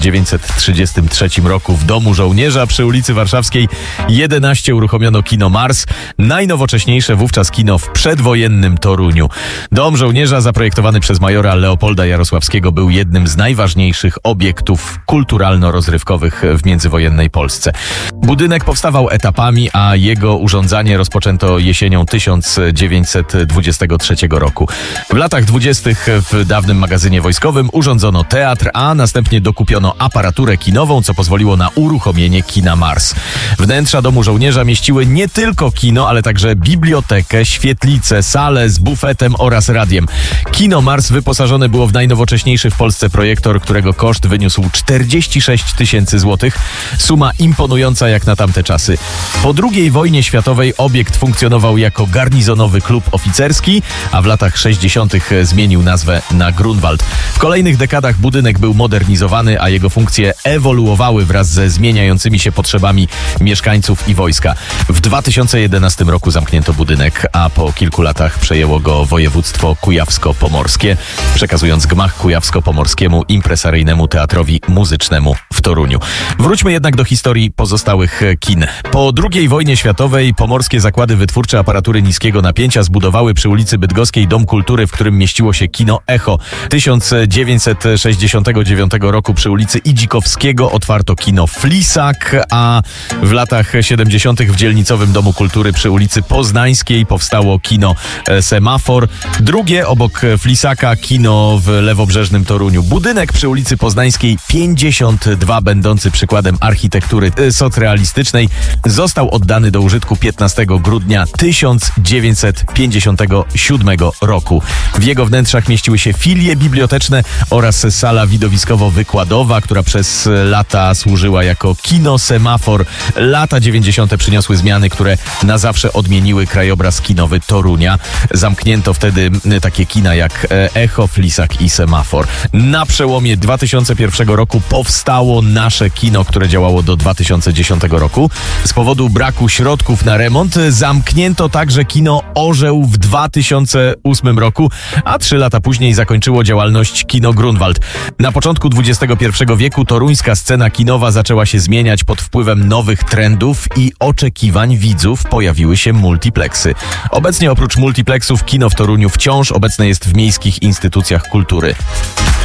1933 roku w Domu Żołnierza przy ulicy Warszawskiej 11 uruchomiono kino Mars, najnowocześniejsze wówczas kino w przedwojennym Toruniu. Dom Żołnierza zaprojektowany przez majora Leopolda Jarosławskiego był jednym z najważniejszych obiektów kulturalno-rozrywkowych w międzywojennej Polsce. Budynek powstawał etapami, a jego urządzanie rozpoczęto jesienią 1923 roku. W latach 20. w dawnym magazynie wojskowym urządzono teatr, a następnie dokupiono aparaturę kinową, co pozwoliło na uruchomienie kina Mars. Wnętrza Domu Żołnierza mieściły nie tylko kino, ale także bibliotekę, świetlicę, salę z bufetem oraz radiem. Kino Mars wyposażone było w najnowocześniejszy w Polsce projektor, którego koszt wyniósł 46 000 złotych. Suma imponująca jak na tamte czasy. Po II wojnie światowej obiekt funkcjonował jako garnizonowy klub oficerski, a w latach 60. zmienił nazwę na Grunwald. W kolejnych dekadach budynek był modernizowany, a jego funkcje ewoluowały wraz ze zmieniającymi się potrzebami mieszkańców i wojska. W 2011 roku zamknięto budynek, a po kilku latach przejęło go województwo kujawsko-pomorskie, przekazując gmach kujawsko-pomorskiemu impresaryjnemu teatrowi muzycznemu w Toruniu. Wróćmy jednak do historii pozostałych kin. Po II wojnie światowej pomorskie zakłady wytwórcze aparatury niskiego napięcia zbudowały przy ulicy Bydgoskiej Dom Kultury, w którym mieściło się kino Echo. 1969 roku przy ulicy Idzikowskiego otwarto kino Flisak, a w latach 70. w dzielnicowym Domu Kultury przy ulicy Poznańskiej powstało kino Semafor. Drugie obok Flisaka kino w lewobrzeżnym Toruniu. Budynek przy ulicy Poznańskiej 52, będący przykładem architektury socrealistycznej, został oddany do użytku 15 grudnia 1957 roku. W jego wnętrzach mieściły się filie biblioteczne oraz sala widowiskowo-wykładowa, która przez lata służyła jako kino Semafor. Lata 90. przyniosły zmiany, które na zawsze odmieniły krajobraz kinowy Torunia. Zamknięto wtedy takie kina jak Echo, Flisak i Semafor. Na przełomie 2001 roku powstało nasze kino, które działało do 2010 roku. Z powodu braku środków na remont zamknięto także kino Orzeł w 2008 roku, a 3 lata później zakończyło działalność kino Grunwald. Na początku XXI wieku toruńska scena kinowa zaczęła się zmieniać pod wpływem nowych trendów i oczekiwań widzów. Pojawiły się multiplexy. Obecnie oprócz multiplexów kino w Toruniu wciąż obecne jest w miejskich instytucjach kultury.